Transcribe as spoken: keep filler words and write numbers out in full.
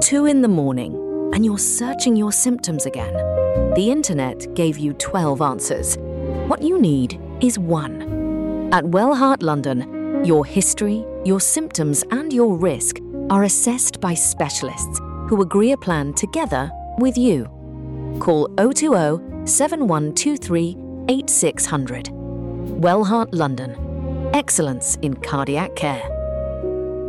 two in the morning and you're searching your symptoms again. The internet gave you twelve answers. What you need is one. At Wellheart London, your history, your symptoms and your risk are assessed by specialists who agree a plan together with you. Call zero two zero, seven one two three, eight six zero zero. Wellheart London. Excellence in cardiac care.